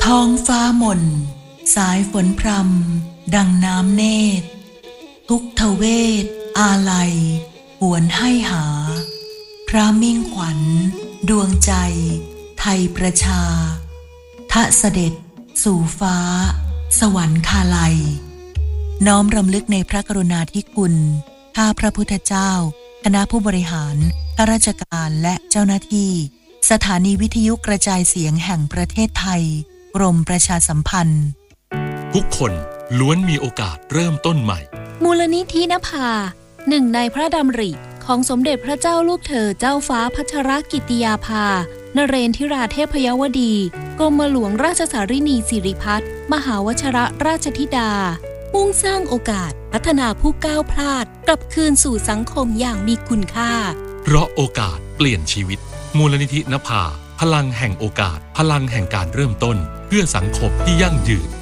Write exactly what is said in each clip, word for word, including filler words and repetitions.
ท้องฟ้าหม่นสายฝนพรำดังน้ำเนตรทุกทเวทอาลัยหวนให้หาพระมิ่งขวัญดวงใจไทยประชาทะเสด็จสู่ฟ้าสวรรคาลัยน้อมรำลึกในพระกรุณาธิคุณข้าพระพุทธเจ้าคณะผู้บริหารข้าราชการและเจ้าหน้าที่สถานีวิทยุกระจายเสียงแห่งประเทศไทยกรมประชาสัมพันธ์ทุกคนล้วนมีโอกาสเริ่มต้นใหม่มูลนิธินภาหนึ่งในพระดำริของสมเด็จพระเจ้าลูกเธอเจ้าฟ้าพัชรกิติยาภานเรนทิราเทพยวดีกรมหลวงราชสารินีสิริพัฒน์มหาวชิรราชธิดามุ่งสร้างโอกาสพัฒนาผู้ก้าวพลาดกลับคืนสู่สังคมอย่างมีคุณค่าเพราะโอกาสเปลี่ยนชีวิตมูลนิธินภาพลังแห่งโอกาสพลังแห่งการเริ่มต้นเพื่อสังคมที่ยั่งยืน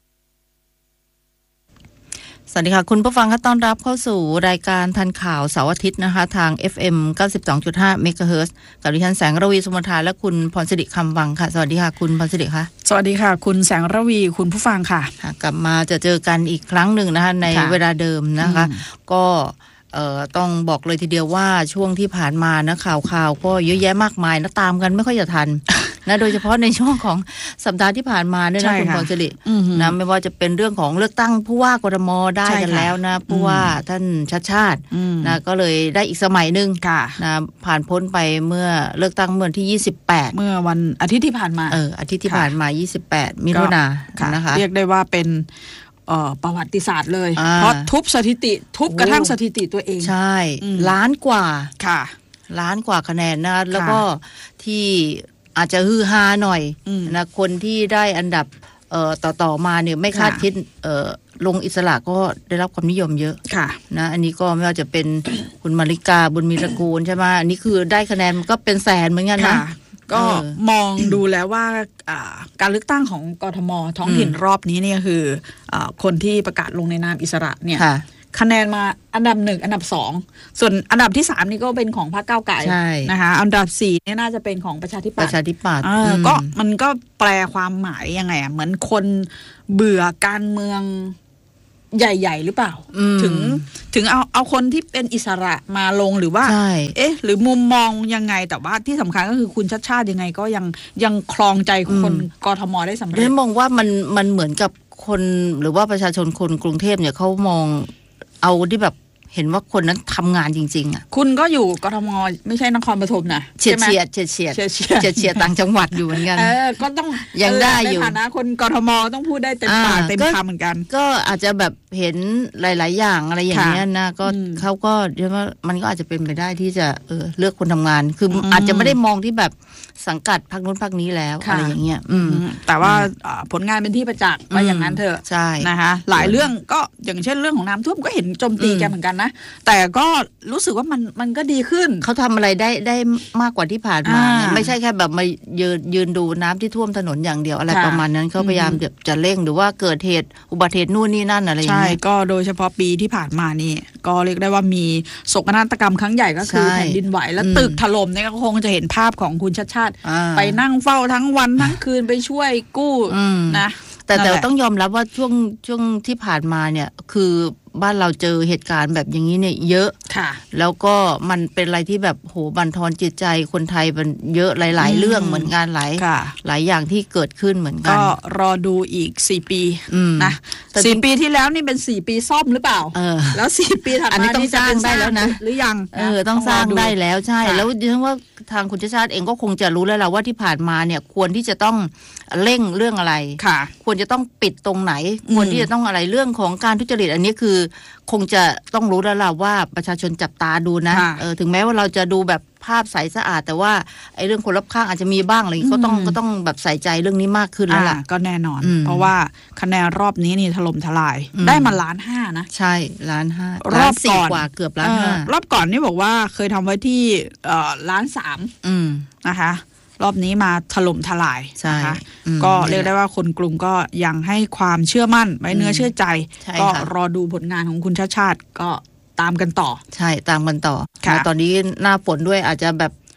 สวัสดีค่ะคุณผู้ฟังค่ะต้อนรับเข้าสู่รายการทันข่าวเสาร์อาทิตย์นะคะทาง เอฟ เอ็ม เก้าสิบสองจุดห้า เมกะเฮิรตซ์ กับดิฉันแสงระวีสุมนทาและคุณพรสิริคำวังค่ะสวัสดีค่ะคุณพรสิริค่ะสวัสดีค่ะคุณแสงระวีคุณผู้ฟังค่ะกลับมาจะเจอกันอีกครั้งหนึ่งนะคะในเวลาเดิมนะคะก็เอ่อต้องบอกเลยทีเดียวว่าช่วงที่ผ่านมานะข่าวข่าวก็เยอะแยะมากมายนะตามกันไม่ค่อยจะทันนะโดยเฉพาะในช่วงของสัปดาห์ที่ผ่านมาเนี่ยนะคุณพรสิรินะไม่ว่าจะเป็นเรื่องของเลือกตั้งผู้ว่ากทมได้กันแล้วนะผู้ว่าท่านชัชชาตินะก็เลยได้อีกสมัยนึงนะผ่านพ้นไปเมื่อเลือกตั้งเมื่อที่ยี่สิบแปดเมื่อวันอาทิตย์ที่ผ่านมาเอออาทิตย์ที่ผ่านมายี่สิบแปดมิถุนายนนะคะเรียกได้ว่าเป็นประวัติศาสตร์เลยเพราะทุบสถิติทุบกระทั่งสถิติตัวเองใช่ล้านกว่าค่ะล้านกว่าคะแนนนะแล้วก็ที่อาจจะฮือฮาหน่อยนะคนที่ได้อันดับต่อต่อมาเนี่ยไม่คาดคิดลงอิสระก็ได้รับความนิยมเยอะนะอันนี้ก็ไม่ว่าจะเป็นคุณมาริกาบุญมีตระกูลใช่ไหมอันนี้คือได้คะแนนมันก็เป็นแสนเหมือนกันนะก็มองดูแล้วว่าการเลือกตั้งของกทมท้องถิ่นรอบนี้เนี่ยคือคนที่ประกาศลงในนามอิสระเนี่ยคะแนนมาอันดับหนึ่งอันดับสองส่วนอันดับที่สามนี่ก็เป็นของพรรคก้าวไกลนะคะอันดับสี่นี่น่าจะเป็นของประชาธิปัตย์ประชาธิปัตย์ก็มันก็แปลความหมายยังไงอ่ะเหมือนคนเบื่อการเมืองใหญ่ๆหรือเปล่าถึงถึงเอาเอาคนที่เป็นอิสระมาลงหรือว่าเอ๊ะหรือมุมมองยังไงแต่ว่าที่สำคัญก็คือคุณชัชชาติยังไงก็ยังยังครองใจคนกทมได้สำเร็จมองว่ามันมันเหมือนกับคนหรือว่าประชาชนคนกรุงเทพเนี่ยเขามองเอาที่แบบเห็นว่าคนนั้นทำงานจริงๆอ่ะคุณก็อยู่กทมไม่ใช่นครปฐมนะเฉียดเฉียดเฉียดเฉียดเฉียดเฉียดต่างจังหวัดอยู่เหมือนกันเออก็ต้องยังได้อยู่ในฐานะคนกทมต้องพูดได้เต็มปากเต็มคำเหมือนกันก็อาจจะแบบเห็นหลายๆอย่างอะไรอย่างเงี้ยนะก็เขาก็เรียกว่ามันก็อาจจะเป็นไปได้ที่จะเออเลือกคนทำงานคืออาจจะไม่ได้มองที่แบบสังกัดพรรคนู้นพรรคนี้แล้วอะไรอย่างเงี้ยแต่ว่าผลงานเป็นที่ประจักษ์ว่าอย่างนั้นเถอะใช่นะคะหลายเรื่องก็อย่างเช่นเรื่องของน้ำท่วมก็เห็นโจมตีแกเหมือนกันนะแต่ก็รู้สึกว่ามันมันก็ดีขึ้นเขาทำอะไรได้ได้มากกว่าที่ผ่านมาไม่ใช่แค่แบบมายืนยืนดูน้ำที่ท่วมถนนอย่างเดียวอะไรประมาณนั้นเขาพยายามจะเร่งหรือว่าเกิดเหตุอุบัติเหตุนู่นนี่นั่นอะไรอย่างเงี้ยใช่ก็โดยเฉพาะปีที่ผ่านมานี่ก็เรียกได้ว่ามีโศกนาฏกรรมครั้งใหญ่ก็คือแผ่นดินไหวและตึกถล่มเนี่ยก็คงจะเห็นภาพของคุณชัชชาติไปนั่งเฝ้าทั้งวันทั้งคืนไปช่วยกู้นะแต่แต่ต้องยอมรับว่าช่วงช่วงที่ผ่านมาเนี่ยคือบ้านเราเจอเหตุการณ์แบบอย่างนี้เนี่ยเยอะค่ะแล้วก็มันเป็นอะไรที่แบบโหบั่นทอนจิตใจคนไทยมันเยอะหลายๆเรื่องเหมือนกันหลายหลายอย่างที่เกิดขึ้นเหมือนกันก็รอดูอีกสี่ปีนะสี่ปีที่แล้วนี่เป็นสี่ปีซ่อมหรือเปล่าแล้วสี่ปีถัดมานี่สร้างได้แล้วนะหรือยังเออต้องสร้างได้แล้วใช่แล้วดิฉันว่าทางคุณชาติเองก็คงจะรู้แล้วแหละว่าที่ผ่านมาเนี่ยควรที่จะต้องเร่งเรื่องอะไรควรจะต้องปิดตรงไหนควรที่จะต้องอะไรเรื่องของการทุจริตอันนี้คือคงจะต้องรู้แล้วล่ะว่าประชาชนจับตาดูนะเออถึงแม้ว่าเราจะดูแบบภาพใสสะอาดแต่ว่าไอ้เรื่องคนรอบข้างอาจจะมีบ้างอะไรก็ต้องก็ต้องแบบใส่ใจเรื่องนี้มากขึ้นแล้วล่ะก็แน่นอนเพราะว่าคะแนนรอบนี้นี่ถล่มทลายได้มาล้านห้านะใช่ล้านห้ารอบก่อนกว่าเกือบล้านห้ารอบก่อนนี่บอกว่าเคยทำไว้ที่ล้านสามนะคะรอบนี้มาถล่มทลายนะคะก็เรียกได้ว่าคนกรุงก็ยังให้ความเชื่อมั่นไว้เนื้อเชื่อใจก็รอดูผลงานของคุณชาติชาติก็ตามกันต่อใช่ตามกันต่อตอนนี้หน้าฝนด้วยอาจจะแบบ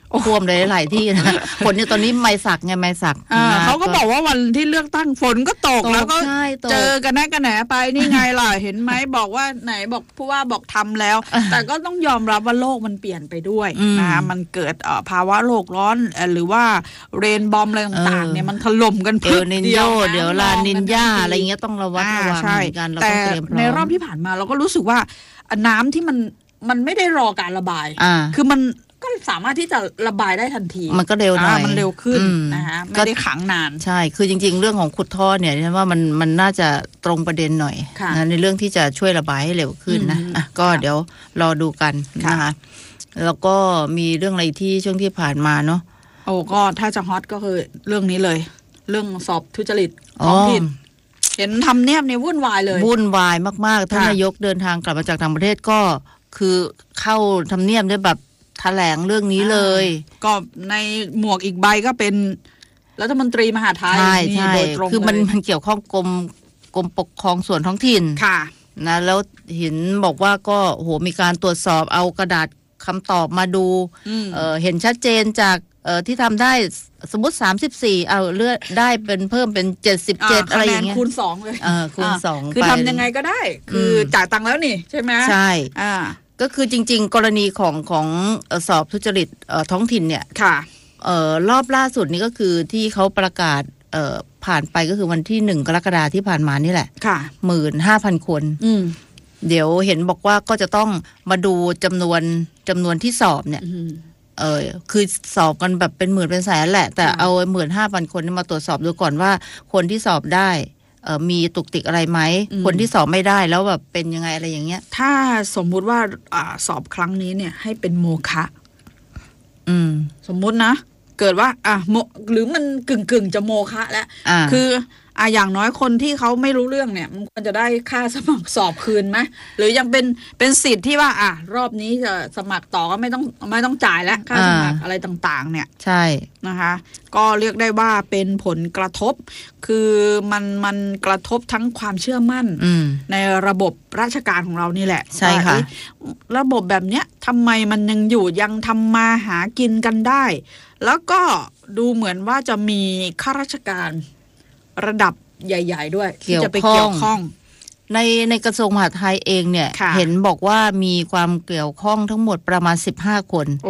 ท่วมหลายๆที่นะฝนเนี่ยตอนนี้ไม้สักไงไม้สักเขาก็บอกว่าวันที่เลือกตั้งฝนก็ตกแล้วก็เจอกันแน่กันแหนไปนี่ไงล่ะเห็นไหมบอกว่าไหนบอกผู้ว่าบอกทำแล้ว แต่ก็ต้องยอมรับว่าโลกมันเปลี่ยนไปด้วยนะคะมันเกิดภาวะโลกร้อนหรือว่าเรนบอมอะไรต่างๆเนี่ยมันถล่มกันเพิ่มเดียวเดี๋ยวลานินญาอะไรเงี้ยต้องระวัดระวังเหมือนกันแต่ในรอบที่ผ่านมาเราก็รู้สึกว่าน้ำที่มันมันไม่ได้รอการระบายคือมันก็สามารถที่จะระบายได้ทันทีมันก็เร็วหน่อยมันเร็วขึ้นนะคะไม่ได้ขังนานใช่คือจริงๆเรื่องของขุดท่อเนี่ยฉันว่ามันมันน่าจะตรงประเด็นหน่อยนะในเรื่องที่จะช่วยระบายให้เร็วขึ้นนะอ่ะก็เดี๋ยวรอดูกันนะคะแล้วก็มีเรื่องอะไรที่ช่วงที่ผ่านมาเนาะโอ้ก็ถ้าจะฮอตก็คือเรื่องนี้เลยเรื่องสอบทุจริตท้องถิ่นเห็นทำเนียบเนี่ยวุ่นวายเลยวุ่นวายมากๆท่านนายกเดินทางกลับมาจากต่างประเทศก็คือเข้าทำเนียบได้แบบแถลงเรื่องนี้เลยก็ในหมวกอีกใบก็เป็นรัฐมนตรีมหาดไทยใช่ใช่คือมันมันเกี่ยวข้องกรมกรมปกครองส่วนท้องถิ่นค่ะนะแล้วเห็นบอกว่าก็โหมีการตรวจสอบเอากระดาษคำตอบมาดูเ, เห็นชัดเจนจากที่ทำได้สมมติสามสิบสี่เอาเลือดได้เป็นเพิ่มเป็นเจ็ดสิบเจ็ดอะไรอย่างเงี้ยคูณสองเลยเออคูณสองคือทำยังไงก็ได้คือจ่ายตังค์แล้วนี่ใช่ไหมใช่อ่าก็คือจริงๆกรณีของของสอบทุจริตท้องถิ่นเนี่ยค่ะเอ่อรอบล่าสุดนี้ก็คือที่เขาประกาศเอ่อผ่านไปก็คือวันที่หนึ่งกรกฎาคมที่ผ่านมานี่แหละค่ะหมื่นห้าพันคนเดี๋ยวเห็นบอกว่าก็จะต้องมาดูจำนวนจำนวนที่สอบเนี่ยเออคือสอบกันแบบเป็นหมื่นเป็นแสนแหละแต่เอาหมื่นห้าพันคนมาตรวจสอบดูก่อนว่าคนที่สอบได้เอ่อมีตุกติกอะไรไหมคนที่สอบไม่ได้แล้วแบบเป็นยังไงอะไรอย่างเงี้ยถ้าสมมุติว่าอ่าสอบครั้งนี้เนี่ยให้เป็นโมฆะอืมสมมุตินะเกิดว่าอ่ะโมหรือมันกึ่งกึ่งจะโมฆะแล้วคืออ่ะอย่างน้อยคนที่เขาไม่รู้เรื่องเนี่ยมันควรจะได้ค่าสมัครสอบคืนไหมหรือยังเป็นเป็นสิทธิ์ที่ว่าอ่ะรอบนี้จะสมัครต่อก็ไม่ต้องไม่ต้องจ่ายแล้วค่าสมัครอะไรต่างๆเนี่ยใช่นะคะก็เรียกได้ว่าเป็นผลกระทบคือมันมันกระทบทั้งความเชื่อมั่นในระบบราชการของเรานี่แหละใช่ค่ะระบบแบบเนี้ยทำไมมันยังอยู่ยังทำมาหากินกันได้แล้วก็ดูเหมือนว่าจะมีข้าราชการระดับใหญ่ๆด้วยที่จะไปเกี่ยวข้องในในกระทรวงมหาดไทยเองเนี่ยเห็นบอกว่ามีความเกี่ยวข้องทั้งหมดประมาณสิบห้าคน